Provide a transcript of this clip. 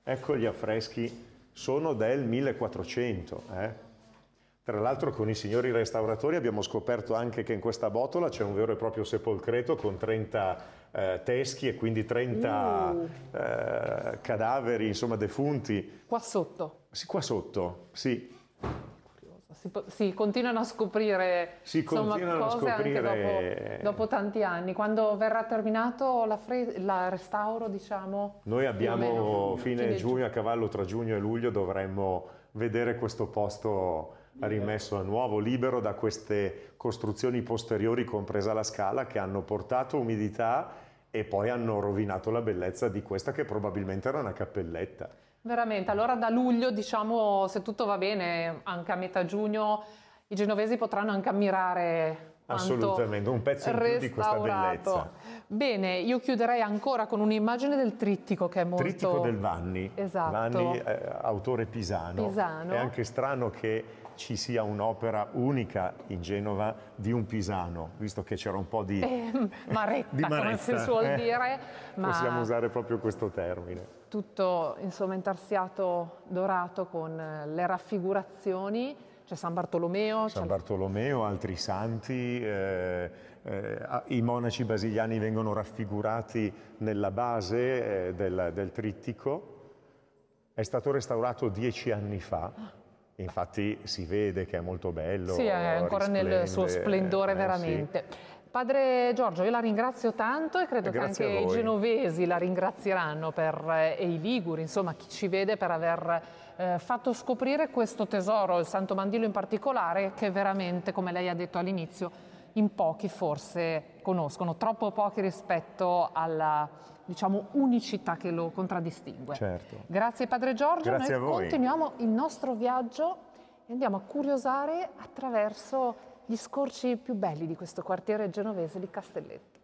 Ecco gli affreschi, sono del 1400. Tra l'altro con i signori restauratori abbiamo scoperto anche che in questa botola c'è un vero e proprio sepolcreto con 30 teschi e quindi 30 cadaveri, insomma, defunti. Qua sotto? Sì, qua sotto, sì. Si continuano a scoprire, cose anche dopo tanti anni. Quando verrà terminato il restauro, diciamo? Noi abbiamo fine giugno, a cavallo tra giugno e luglio, dovremmo vedere questo posto rimesso a nuovo, libero da queste costruzioni posteriori, compresa la scala, che hanno portato umidità e poi hanno rovinato la bellezza di questa che probabilmente era una cappelletta. Veramente, allora da luglio, diciamo, se tutto va bene, anche a metà giugno, i genovesi potranno anche ammirare assolutamente un pezzo in più di questa bellezza. Bene, io chiuderei ancora con un'immagine del trittico che è molto... Trittico del Vanni. Esatto. Vanni, autore pisano. È anche strano che ci sia un'opera unica in Genova di un pisano, visto che c'era un po' di maretta, come si suol dire. Ma possiamo usare proprio questo termine. Tutto insomma intarsiato dorato con le raffigurazioni. C'è San Bartolomeo. San Bartolomeo, altri santi, i monaci basiliani vengono raffigurati nella base del trittico. È stato restaurato 10 anni fa, infatti si vede che è molto bello. Sì, è ancora nel suo splendore veramente. Sì. Padre Giorgio, io la ringrazio tanto e credo che anche i genovesi la ringrazieranno e i liguri, insomma chi ci vede, per aver fatto scoprire questo tesoro, il Santo Mandilo in particolare, che veramente, come lei ha detto all'inizio, in pochi forse conoscono, troppo pochi rispetto alla, diciamo, unicità che lo contraddistingue. Certo. Grazie Padre Giorgio, grazie noi continuiamo il nostro viaggio e andiamo a curiosare attraverso gli scorci più belli di questo quartiere genovese di Castelletto.